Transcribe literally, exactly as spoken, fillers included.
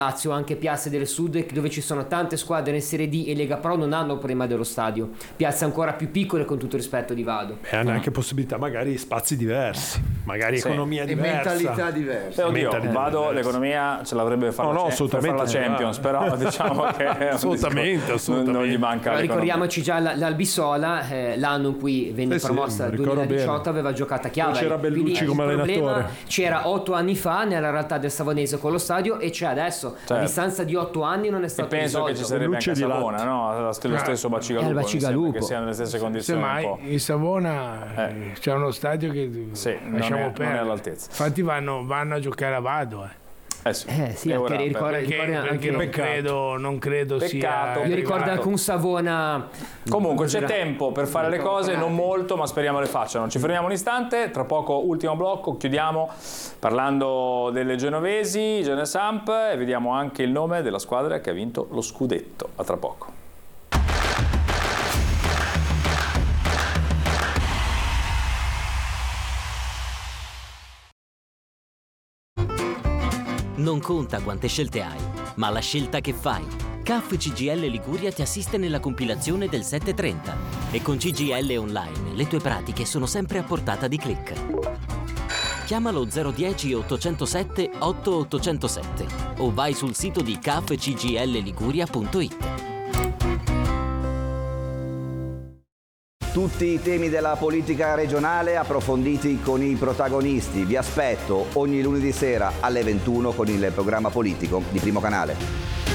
Lazio, anche piazze del sud dove ci sono tante squadre in Serie D e Lega Pro non hanno problema dello stadio, piazze ancora più piccole, con tutto il rispetto di Vado, e hanno anche possibilità, magari spazi diversi, magari sì. economia diversa e mentalità diverse. Eh, oddio, mentalità Vado diverse. l'economia ce l'avrebbe fatta no, no, per fare la Champions, però diciamo che assolutamente, assolutamente. Non, non gli manca. Ricordiamoci già l'Albisola, eh, l'anno in cui venne sì, promossa sì, duemiladiciotto, aveva giocato a Chiavari. C'era Bellucci come allenatore. C'era otto anni fa nella realtà del Savonese con lo stadio, e c'è adesso, certo. a distanza di otto anni non è stato e penso risolto. che ci sarebbe anche a Savona, no? Lo stesso Bacigalupo, Bacigalupo. che sia nelle stesse condizioni. Se mai in Savona eh. c'è uno stadio che sì, lasciamo non è, perdere, non è all'altezza. Infatti vanno, vanno a giocare a Vado, eh. Eh sì, eh sì anche ora, ricorda, perché, ricorda perché anche non credo, non credo Peccato. sia. Io ricordo anche un Savona. Comunque c'è tempo per fare le cose, non molto, ma speriamo le facciano. Ci fermiamo un istante, tra poco ultimo blocco, chiudiamo parlando delle genovesi, Genesamp, e vediamo anche il nome della squadra che ha vinto lo scudetto. A tra poco. Non conta quante scelte hai, ma la scelta che fai. C A F C G I L Liguria ti assiste nella compilazione del sette trenta e con C G I L Online le tue pratiche sono sempre a portata di click. Chiamalo zero uno zero otto zero sette otto otto zero sette o vai sul sito di c f c g l liguria punto it. Tutti i temi della politica regionale approfonditi con i protagonisti. Vi aspetto ogni lunedì sera alle ventuno con il programma politico di Primo Canale.